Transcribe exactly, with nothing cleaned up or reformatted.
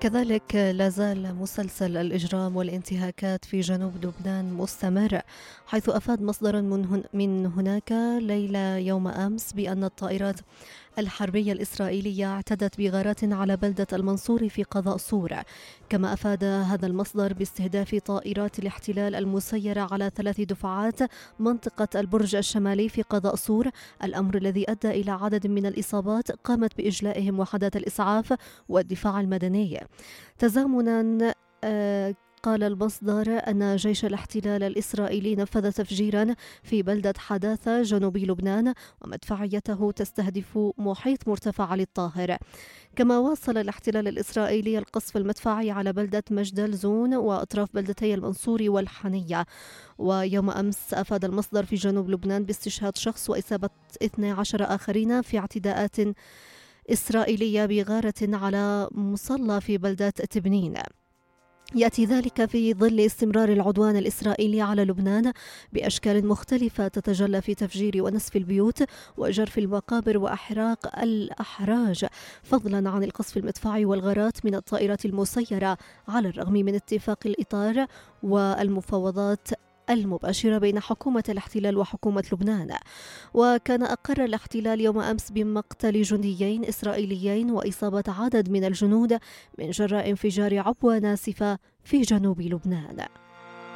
كذلك لا زال مسلسل الإجرام والانتهاكات في جنوب لبنان مستمر، حيث أفاد مصدر من هن- من هناك ليلة يوم أمس بأن الطائرات الحربية الإسرائيلية اعتدت بغارات على بلدة المنصورة في قضاء صور. كما أفاد هذا المصدر باستهداف طائرات الاحتلال المسيرة على ثلاث دفعات منطقة البرج الشمالي في قضاء صور، الأمر الذي أدى إلى عدد من الإصابات قامت بإجلائهم وحدات الإسعاف والدفاع المدني. تزامنا آه، قال المصدر أن جيش الاحتلال الإسرائيلي نفذ تفجيرا في بلدة حداثة جنوب لبنان، ومدفعيته تستهدف محيط مرتفع علي الطاهر. كما واصل الاحتلال الإسرائيلي القصف المدفعي على بلدة مجدل زون وأطراف بلدتي المنصوري والحنية. ويوم أمس أفاد المصدر في جنوب لبنان باستشهاد شخص وإصابة اثني عشر آخرين في اعتداءات إسرائيلية بغارة على مصلى في بلدة تبنين. يأتي ذلك في ظل استمرار العدوان الإسرائيلي على لبنان بأشكال مختلفة تتجلى في تفجير ونسف البيوت وجرف المقابر وإحراق الأحراج، فضلا عن القصف المدفعي والغارات من الطائرات المسيرة، على الرغم من اتفاق الإطار والمفاوضات المباشرة بين حكومة الاحتلال وحكومة لبنان. وكان أقر الاحتلال يوم أمس بمقتل جنديين إسرائيليين وإصابة عدد من الجنود من جراء انفجار عبوة ناسفة في جنوب لبنان.